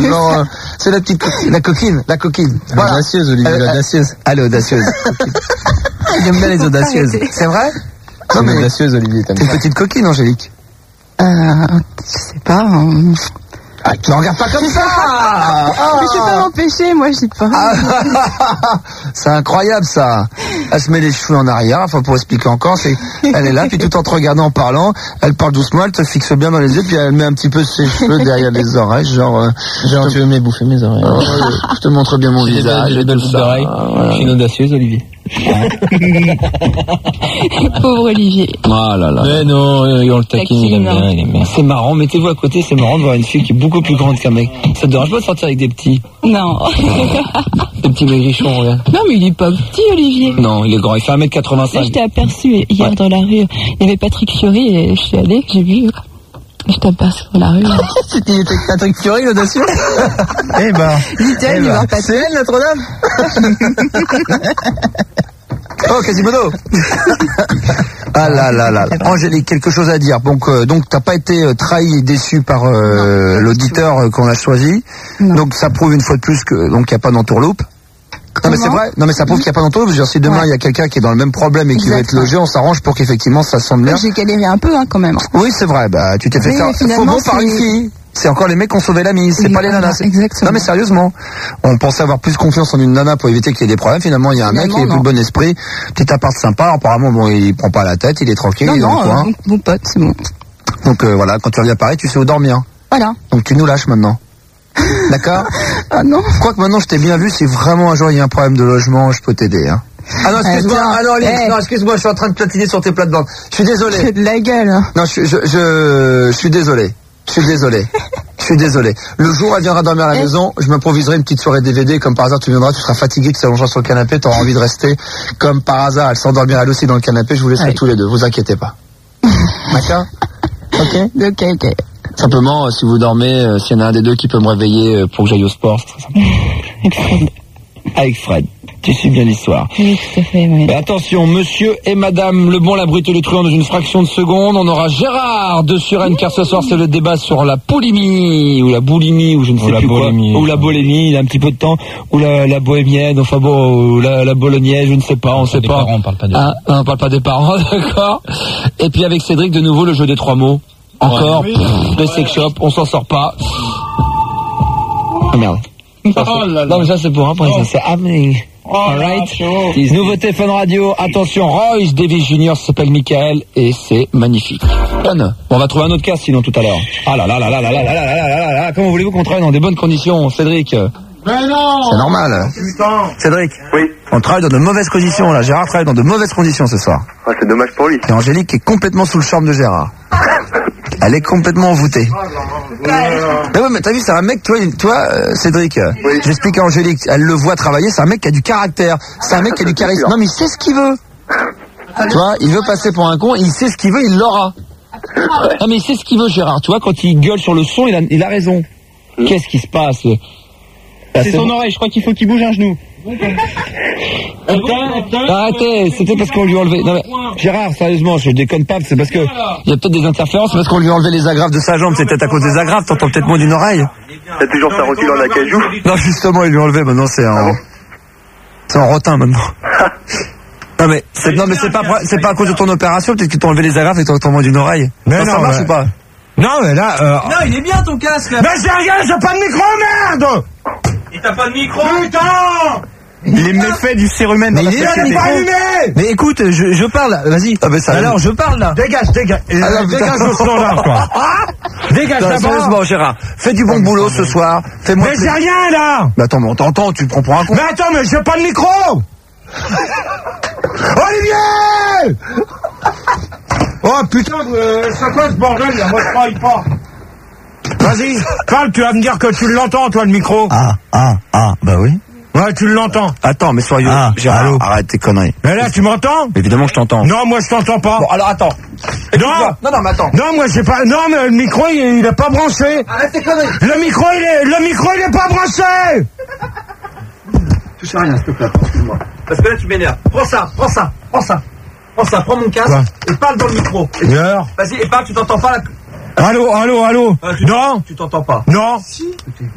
genre, c'est la petite coquine, la coquine. Voilà. L'audacieuse, Olivier, l'audacieuse. Allez, audacieuse. Il aime bien les audacieuses. C'est vrai? Non, mais audacieuse, Olivier, t'es une petite coquine, Angélique. Je sais pas. Ah, tu ne regardes pas comme ça! Mais je peux pas m'empêcher, moi, je dis pas. C'est incroyable, ça. Elle se met les cheveux en arrière, enfin, pour expliquer encore, elle est là, puis tout en te regardant, en parlant, elle parle doucement, elle te fixe bien dans les yeux, puis elle met un petit peu ses cheveux derrière les oreilles, genre tu veux me bouffer mes oreilles. Je te montre bien mon visage. J'ai de l'oreille. Je suis une audacieuse, Olivier. Pauvre Olivier. Ah là là. Mais non, on le taquine, il aime bien. C'est marrant, mettez-vous à côté, c'est marrant de voir une fille qui est beaucoup plus grande qu'un mec. Ça te dérange pas de sortir avec des petits? Non. Des petits maigrichons, regarde. Non, mais il est pas petit, Olivier. Non, il est grand, il fait 1m85. Là, je t'ai aperçu hier dans la rue. Il y avait Patrick Fiori et je suis allée, j'ai vu. Je t'ai aperçu dans la rue. C'était Patrick Fiori, l'audacieux? Eh ben. C'est elle, Notre-Dame? Oh, Quasimodo. Ah là là là. Angélique, quelque chose à dire. Donc t'as pas été trahi et déçu par l'auditeur qu'on a choisi. Non. Donc ça prouve une fois de plus que donc il y a pas d'entourloupe. Non mais c'est vrai. Non mais ça prouve qu'il y a pas d'entourloupe. Je veux dire, si demain il y a quelqu'un qui est dans le même problème et qui veut être logé, on s'arrange pour qu'effectivement ça semble bien. J'ai galéré un peu quand même. Oui, c'est vrai. Bah tu t'es fait faire faux bon par une fille. C'est encore les mecs qui ont sauvé la mise, c'est pas les nanas. Exactement. Non mais sérieusement, on pensait avoir plus confiance en une nana pour éviter qu'il y ait des problèmes. Finalement, il y a un mec qui est plus de bon esprit, petit appart sympa. Apparemment, bon, il prend pas la tête, il est tranquille, il est dans le coin. Bon pote, c'est bon. Donc voilà, quand tu reviens à Paris, tu sais où dormir. Voilà. Donc tu nous lâches maintenant. D'accord? Ah non. Je crois que maintenant je t'ai bien vu. Si vraiment un jour il y a un problème de logement, je peux t'aider. Hein. Ah non, excuse-moi. Ah non, non, excuse-moi, je suis en train de platiner sur tes plates-bandes. Je suis désolé. C'est de la gueule. Non, je suis désolé. Je suis désolé. Je suis désolé. Le jour où elle viendra dormir à la maison, je m'improviserai une petite soirée DVD. Comme par hasard, tu viendras, tu seras fatigué, tu s'allongeras sur le canapé, tu auras envie de rester. Comme par hasard, elle s'endormira elle aussi dans le canapé. Je vous laisserai tous les deux. Vous inquiétez pas. D'accord? Ok. Ok. Simplement, si vous dormez, s'il y en a un des deux qui peut me réveiller pour que j'aille au sport, c'est très sympa. Avec Fred. Tu suis bien l'histoire. Oui, tout à fait, oui. Mais attention, monsieur et madame le bon, la brute et le truand dans une fraction de seconde. On aura Gérard de Suresnes, car ce soir c'est le débat sur la poulimie, ou la boulimie, ou je ne sais plus quoi. Ou la bolémie, il a un petit peu de temps. Ou la bohémienne, enfin bon, ou la bolognaise, je ne sais pas, on sait pas. Parents, on parle pas des parents. On parle pas des parents, d'accord. Et puis avec Cédric, de nouveau, le jeu des trois mots. Encore, le sex shop, on s'en sort pas. Ah merde. Non mais ça c'est pour après, ça c'est happening. Alright. Nouveauté Fun Radio. Attention, Royce Davis Jr. s'appelle Michael et c'est magnifique. Bon, on va trouver un autre cas sinon tout à l'heure. Ah là là là là là là là là là là là. Comment voulez-vous qu'on travaille dans des bonnes conditions, Cédric? Mais non. C'est normal. Putain. Cédric. Oui. On travaille dans de mauvaises conditions là. Gérard travaille dans de mauvaises conditions ce soir. Ah, c'est dommage pour lui. Et Angélique est complètement sous le charme de Gérard. Elle est complètement envoûtée. Mais ouais, mais t'as vu, c'est un mec, toi, Cédric, j'explique à Angélique, elle le voit travailler, c'est un mec qui a du caractère, c'est un mec qui a du charisme. Non, mais il sait ce qu'il veut. Tu vois, il veut passer pour un con, il sait ce qu'il veut, il l'aura. Non, mais il sait ce qu'il veut, Gérard. Tu vois, quand il gueule sur le son, il a raison. Qu'est-ce qui se passe? C'est son oreille, je crois qu'il faut qu'il bouge un genou. Arrêtez, c'était parce qu'on lui a enlevé. Non mais, Gérard, sérieusement, je déconne pas, c'est parce que il y a peut-être des interférences, c'est parce qu'on lui a enlevé les agrafes de sa jambe, c'est peut-être à cause des agrafes, t'entends peut-être moins d'une oreille. T'as toujours sa rotule en acajou? Non, justement, il lui a enlevé, maintenant c'est en rotin maintenant. Non mais c'est pas à cause de ton opération, peut-être que t'as enlevé les agrafes et t'entends moins d'une oreille. Mais non, ça marche ou pas? Non, mais là, Non, il est bien ton casque là. Mais j'ai rien, j'ai pas de micro, merde! Et t'as pas de micro? Putain! Les méfaits du cérumen dans la Il société. est pas allumé! Mais écoute, je parle, vas-y. Ah ben ça. Alors, je parle là. Dégage. Dégage Le standard, quoi. Dégage d'abord. Sérieusement, Gérard, fais du bon boulot ce soir. Fais-moi. Mais j'ai rien, là! Mais attends, mais on t'entend, tu prends pour un con. Mais attends, mais j'ai pas de micro! Olivier! Oh putain, c'est quoi ce bordel là? Moi je travaille pas. Vas-y, parle, tu vas me dire que tu l'entends toi le micro. Bah oui. Ouais, tu l'entends. Attends, mais soyez Gérard, allô. arrête tes conneries. Mais là tu m'entends? Évidemment que je t'entends. Non, moi je t'entends pas. Bon, alors attends. Non, mais attends. non, moi j'ai pas. Non, mais le micro il est pas branché. Arrête tes conneries. Le micro il est pas branché. Tu sais rien, s'il te plaît, excuse-moi. Parce que là tu m'énerves. Prends ça, prends mon casque et parle dans le micro. Vas-y, et parle, tu t'entends pas là. Allô. Non. Tu t'entends pas. Non.